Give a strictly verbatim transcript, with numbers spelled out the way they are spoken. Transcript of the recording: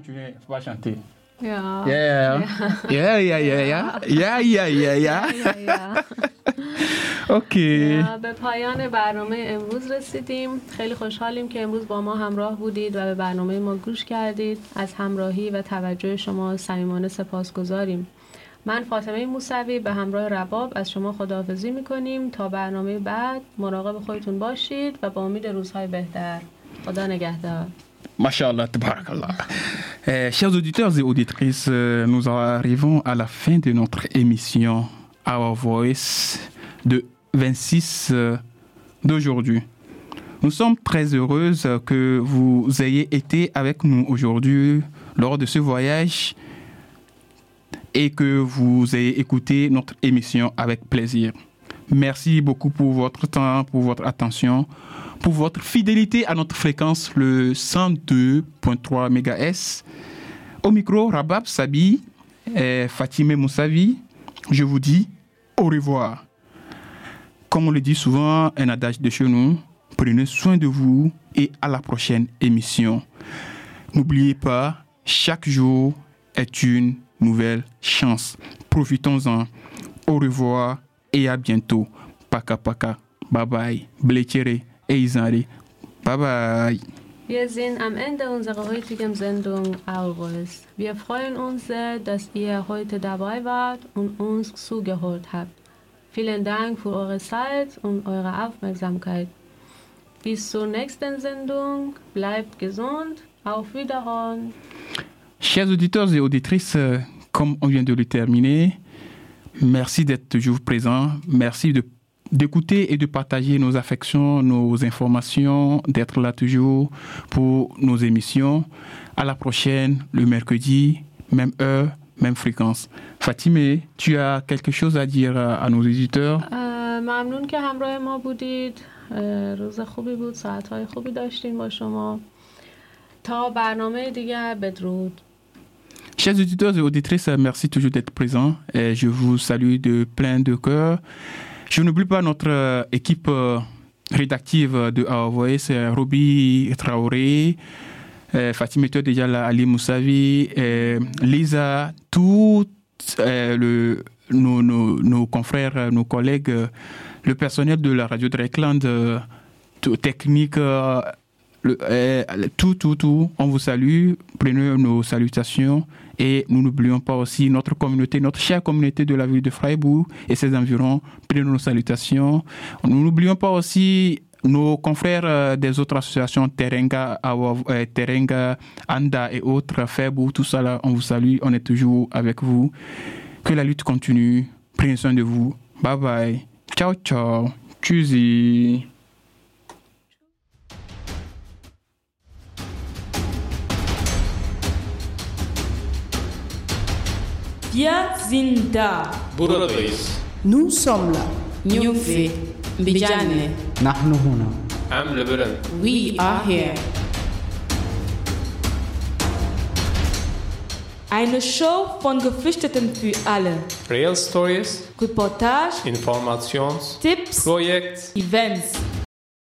continuer, faut pas chanter. Ja. Yeah. Yeah, yeah, yeah, yeah. Yeah, yeah, yeah, yeah. اوکی. به پایان برنامه امروز رسیدیم. خیلی خوشحالیم که امروز با ما همراه بودید و به برنامه ما گوش کردید. از همراهی و توجه شما صمیمانه سپاسگزاریم. من فاطمه موسوی به همراه رباب از شما خداحافظی میکنیم تا برنامه بعد. مراقب خودتون باشید و با امید روزهای بهتر. خدا نگهدار. Mashallah, tabarakallah. Euh, chers auditeurs et auditrices, euh, nous arrivons à la fin de notre émission Our Voice de vingt-six euh, d'aujourd'hui. Nous sommes très heureuses que vous ayez été avec nous aujourd'hui lors de ce voyage et que vous ayez écouté notre émission avec plaisir. Merci beaucoup pour votre temps, pour votre attention, pour votre fidélité à notre fréquence, le cent deux virgule trois mégahertz. Au micro, Rabab Sabi et Fatime Moussavi, je vous dis au revoir. Comme on le dit souvent, un adage de chez nous, prenez soin de vous et à la prochaine émission. N'oubliez pas, chaque jour est une nouvelle chance. Profitons-en. Au revoir et à bientôt. Paka paka. Bye bye. Blechere e Izari. Bye bye. Wir sind am Ende unserer heutigen Sendung Our Voice. Wir freuen uns sehr, dass ihr heute dabei wart und uns zugehört habt. Vielen Dank für eure Zeit und eure Aufmerksamkeit. Bis zur nächsten Sendung. Bleibt gesund. Auf Wiederhören. Chers auditeurs et auditrices, comme on vient de le terminer, merci d'être toujours présents. Merci de, d'écouter et de partager nos affections, nos informations, d'être là toujours pour nos émissions. À la prochaine, le mercredi, même heure, même fréquence. Fatime, tu as quelque chose à dire à nos auditeurs? ممنون که همراه ما بودید. روز خوبی بود، ساعت‌های خوبی داشتیم با شما. تا برنامه دیگر، بدرود. Chers auditeurs et auditrices, merci toujours d'être présents. Et je vous salue de plein de cœur. Je n'oublie pas notre euh, équipe euh, rédactive de Our Voice, Roby Traoré, euh, Fatime déjà là, Ali Moussavi, euh, Lisa, tous euh, le, nos, nos, nos confrères, nos collègues, euh, le personnel de la radio Dreckland, euh, technique, euh, le, euh, tout, tout, tout. On vous salue. Prenez nos salutations. Et nous n'oublions pas aussi notre communauté, notre chère communauté de la ville de Freiburg et ses environs. Prenez nos salutations. Nous n'oublions pas aussi nos confrères des autres associations, Terenga, euh, Terenga, Anda et autres, Freiburg, tout ça là, on vous salue. On est toujours avec vous. Que la lutte continue. Prenez soin de vous. Bye bye. Ciao, ciao. Tschüssi. Wir sind da. Buradayız. Nous sommes là. Nyufi. Mbijane. نحن هنا. Am Lebanon. We are here. Eine Show von Geflüchteten für alle. Real Stories, Reportage, Informations, Tipps, Projekts, Events.